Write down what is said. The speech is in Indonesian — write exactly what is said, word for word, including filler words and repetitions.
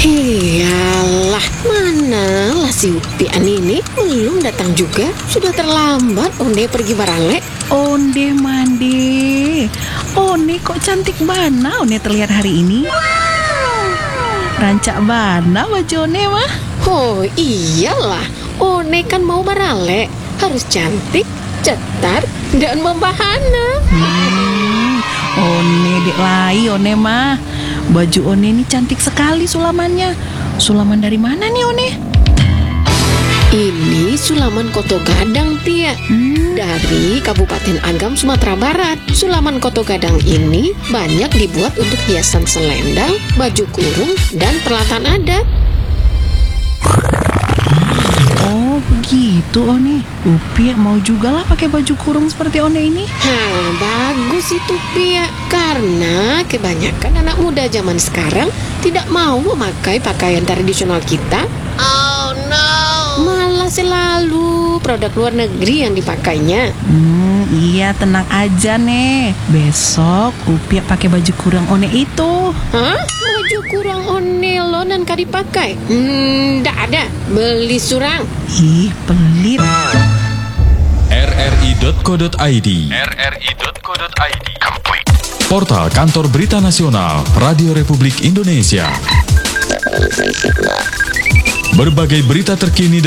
Iyalah, manalah si Upian ini belum datang juga. Sudah terlambat Onde pergi barale. Onde mande. One kok cantik bana One terlihat hari ini. Rancak bana baju One mah. Oh iyalah, One kan mau barale, harus cantik, cetar, dan membahana. Hmm, One dek lai One mah. Baju One ini cantik sekali sulamannya. Sulaman dari mana nih One? Ini Sulaman Koto Gadang, Pia. Hmm. Dari Kabupaten Agam, Sumatera Barat. Sulaman Koto Gadang ini banyak dibuat untuk hiasan selendang, baju kurung, dan peralatan adat. Oh begitu One. Upi mau juga lah pakai baju kurung seperti One ini. Hah, bagus itu Pia. Karena kebanyakan anak muda zaman sekarang tidak mau memakai pakaian tradisional kita. Oh no. Malah selalu produk luar negeri yang dipakainya. Hmm, iya tenang aja nih. Besok Upi pakai baju kurung One itu. Hah? Baju kurang onelo dan kadi pakai? Hmm, ndak ada. Beli surang. Ih, pelit. r r i dot co dot i d r r i dot co dot i d Portal Kantor Berita Nasional Radio Republik Indonesia. Berbagai berita terkini